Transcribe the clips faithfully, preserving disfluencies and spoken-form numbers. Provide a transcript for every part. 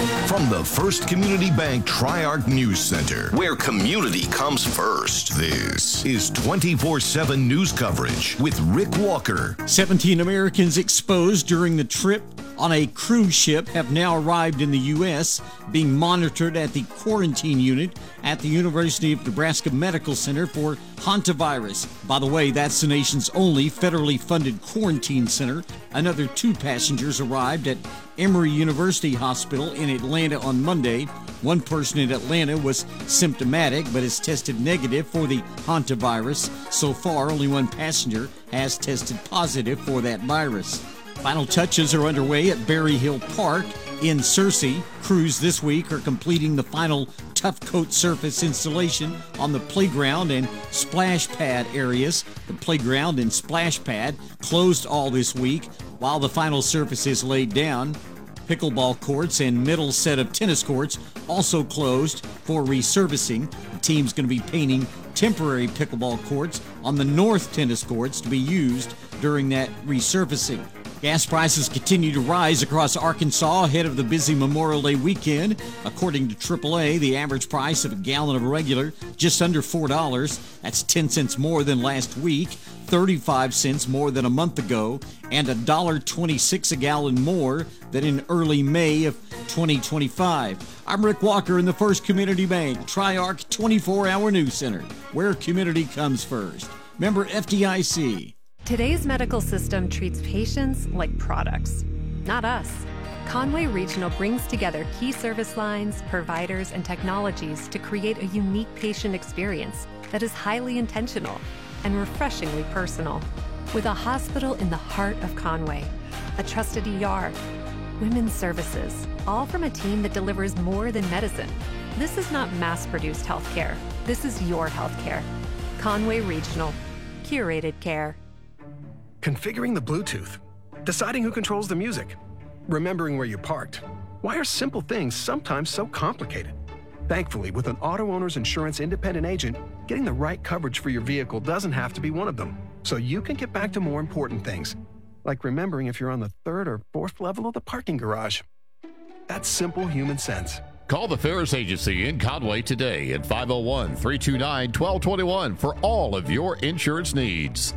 From the First Community Bank Tri-Arc News Center, where community comes first, this is twenty-four seven news coverage with Rick Walker. seventeen Americans exposed during the trip on a cruise ship have now arrived in the U S, being monitored at the quarantine unit at the University of Nebraska Medical Center for hantavirus. By the way, that's the nation's only federally funded quarantine center. Another two passengers arrived at Emory University Hospital in Atlanta on Monday. One person in Atlanta was symptomatic but has tested negative for the hantavirus. So far, only one passenger has tested positive for that virus. Final touches are underway at Berry Hill Park in Searcy. Crews this week are completing the final tough coat surface installation on the playground and splash pad areas. The playground and splash pad closed all this week while the final surface is laid down. Pickleball courts and middle set of tennis courts also closed for resurfacing. The team's going to be painting temporary pickleball courts on the north tennis courts to be used during that resurfacing. Gas prices continue to rise across Arkansas ahead of the busy Memorial Day weekend. According to triple A, the average price of a gallon of regular just under four dollars. That's ten cents more than last week, thirty-five cents more than a month ago, and one dollar and twenty-six cents a gallon more than in early May of twenty twenty-five. I'm Rick Walker in the First Community Bank Tri-Arc twenty-four hour News Center, where community comes first. Member F D I C. Today's medical system treats patients like products, not us. Conway Regional brings together key service lines, providers, and technologies to create a unique patient experience that is highly intentional and refreshingly personal. With a hospital in the heart of Conway, a trusted E R, women's services, all from a team that delivers more than medicine. This is not mass-produced healthcare. This is your healthcare. Conway Regional, curated care. Configuring the Bluetooth, deciding who controls the music, remembering where you parked. Why are simple things sometimes so complicated? Thankfully, with an auto owner's insurance independent agent, getting the right coverage for your vehicle doesn't have to be one of them. So you can get back to more important things, like remembering if you're on the third or fourth level of the parking garage. That's simple human sense. Call the Ferris Agency in Conway today at five oh one, three two nine, one two two one for all of your insurance needs.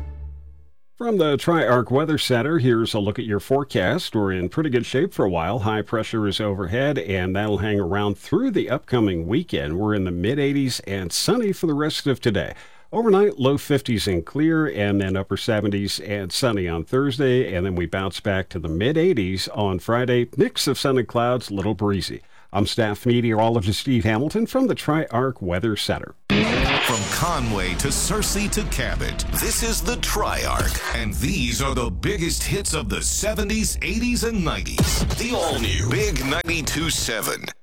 From the Tri-Arc Weather Center, here's a look at your forecast. We're in pretty good shape for a while. High pressure is overhead, and that'll hang around through the upcoming weekend. We're in the mid eighties and sunny for the rest of today. Overnight, low fifties and clear, and then upper seventies and sunny on Thursday, and then we bounce back to the mid eighties on Friday. Mix of sun and clouds, little breezy. I'm staff meteorologist Steve Hamilton from the Tri-Arc Weather Center. From Conway to Searcy to Cabot, this is the Tri-Arc, and these are the biggest hits of the seventies, eighties, and nineties. The all-new Big ninety-two point seven.